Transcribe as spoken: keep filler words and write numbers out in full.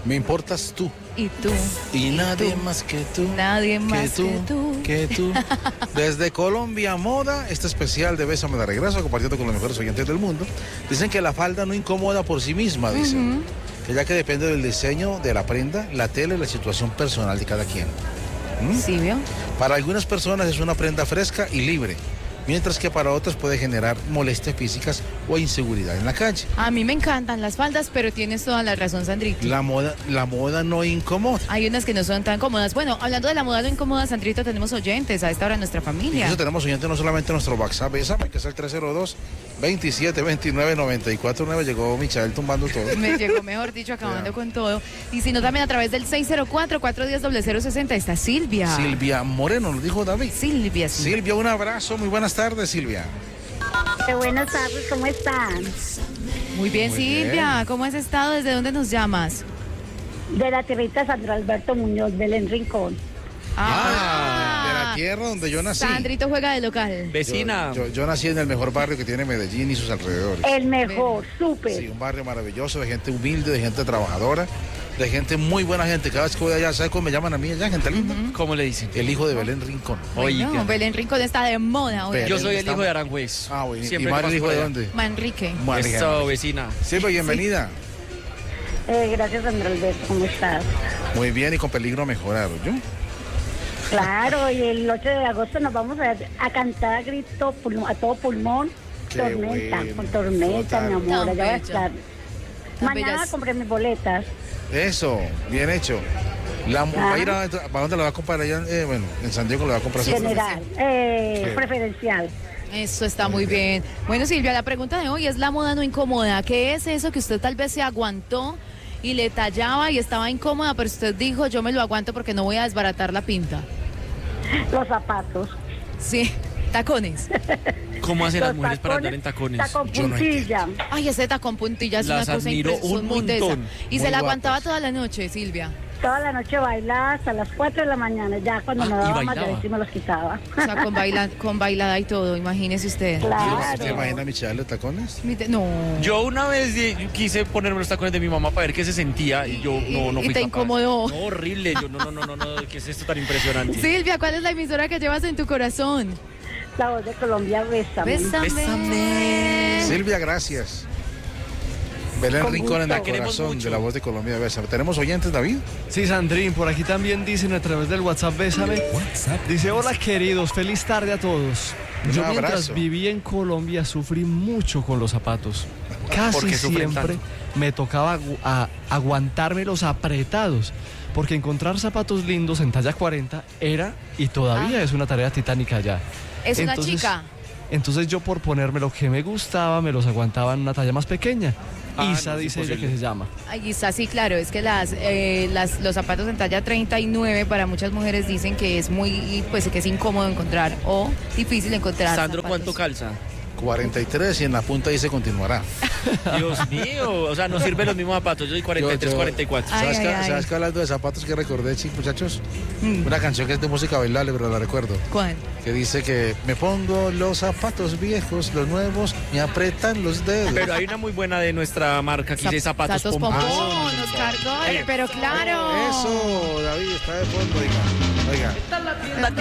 Me importas tú. Y tú. Y, y nadie tú. más que tú. Nadie más que tú. que tú. Que tú. Desde Colombia Moda, este especial de Bésame de regreso, compartiendo con los mejores oyentes del mundo. Dicen que la falda no incomoda por sí misma, dicen. Uh-huh. Que ya que depende del diseño de la prenda, la tela y la situación personal de cada quien. ¿Mm? Sí, ¿vio? Para algunas personas es una prenda fresca y libre, mientras que para otras puede generar molestias físicas o inseguridad en la calle. A mí me encantan las faldas, pero tienes toda la razón, Sandrito. La moda, la moda no incomoda. Hay unas que no son tan cómodas. Bueno, hablando de la moda no incómoda, Sandrito, tenemos oyentes a esta hora en nuestra familia. Incluso tenemos oyentes no solamente en nuestro WhatsApp, Bésame, que es el tres cero dos, veintisiete veintinueve, noventa y cuatro nueve. Llegó Michael tumbando todo. Me llegó, mejor dicho, acabando yeah. con todo. Y si no, también a través del seis cero cuatro, cuatro uno cero, cero cero sesenta está Silvia. Silvia Moreno, nos dijo David. Silvia, sí. Silvia, un abrazo, muy buenas tardes, Silvia. Buenas tardes, ¿cómo están? Muy bien, Muy Silvia, bien. ¿Cómo has estado? ¿Desde dónde nos llamas? De la tierrita Sandro Alberto Muñoz, Belén Rincón. Ah, de la tierra donde yo nací. Sandrito juega de local. Vecina. Yo, yo, yo nací en el mejor barrio que tiene Medellín y sus alrededores. El mejor, súper. Sí, un barrio maravilloso, de gente humilde, de gente trabajadora, de gente muy buena gente. Cada vez que voy allá, ¿sabes cómo me llaman a mí allá, gente linda? Uh-huh. ¿Cómo le dicen? El hijo de Belén Rincón. Oye, no, Belén Rincón está de moda hoy. Yo soy el está... hijo de Aranjuez. Ah, bueno. ¿Y Mario el hijo de dónde? Manrique. Manrique. Eso, vecina. Sí, pues bienvenida. Sí. Eh, gracias, Sandro Alberto, ¿cómo estás? Muy bien y con peligro a mejorar, ¿yo? Claro, y el ocho de agosto nos vamos a, a cantar a grito pulmón, a todo pulmón. Qué tormenta, bueno. Con tormenta, total. Mi amor, no, allá va a estar. Mañana bellas. Compré mis boletas. Eso, bien hecho. La, ah. ¿va a ir a, ¿Para dónde la va a comprar allá? Eh, bueno, en San Diego la va a comprar. General, eh, preferencial. Eso está muy bien. Bueno, Silvia, la pregunta de hoy es la moda no incómoda. ¿Qué es eso que usted tal vez se aguantó y le tallaba y estaba incómoda, pero usted dijo, yo me lo aguanto porque no voy a desbaratar la pinta? Los zapatos. Sí, tacones. ¿Cómo hacen Los las mujeres tacones, para andar en tacones? Tacón puntilla. No Ay, ese tacón puntilla es las una cosa increíble. Un montón. Y se la aguantaba toda la noche, Silvia. Toda la noche bailaba hasta las cuatro de la mañana, ya cuando ah, me daba más de me los quitaba. O sea, con, baila, con bailada y todo, imagínese usted. Claro. ¿Se imagina a Michelle los tacones? No. Yo una vez quise ponerme los tacones de mi mamá para ver qué se sentía y yo no, no fui ¿Y te capaz. incomodó? No, horrible. Yo no, no, no, no, no, ¿qué es esto tan impresionante? Silvia, ¿cuál es la emisora que llevas en tu corazón? La Voz de Colombia, Bésame. Bésame. Bésame. Silvia, gracias. Belén Rincón en el corazón de La Voz de Colombia. Bésame. ¿Tenemos oyentes, David? Sí, Sandrín, por aquí también dicen a través del WhatsApp Bésame. WhatsApp. Dice, hola queridos, feliz tarde a todos. Un Yo abrazo. Mientras viví en Colombia sufrí mucho con los zapatos. Casi siempre me tocaba agu a aguantármelos apretados. Porque encontrar zapatos lindos en talla cuarenta era y todavía ah. es una tarea titánica ya. ¿Es entonces, una chica? Entonces yo por ponerme lo que me gustaba me los aguantaba en una talla más pequeña. Ah, Isa no, dice ella que se llama. Ay, Isa, sí, claro, es que las, eh, las los zapatos en talla treinta y nueve para muchas mujeres dicen que es muy, pues que es incómodo encontrar o difícil encontrar. Sandro, zapatos. ¿cuánto calza? cuarenta y tres y en la punta dice continuará. Dios mío, o sea, no sirven los mismos zapatos. Yo soy cuarenta y tres, yo, yo, cuarenta y cuatro. ¿Sabes, ay, que, ay, ¿Sabes ay. que hablando de zapatos que recordé, chicos, muchachos? Mm. Una canción que es de música bailable, pero la recuerdo. ¿Cuál? Que dice que me pongo los zapatos viejos, los nuevos, me apretan los dedos. Pero hay una muy buena de nuestra marca que dice zapatos pompón. pompón. Ah, Oscar Goy, pero claro. Eso, David, está de fondo, oiga. Oiga. La tienda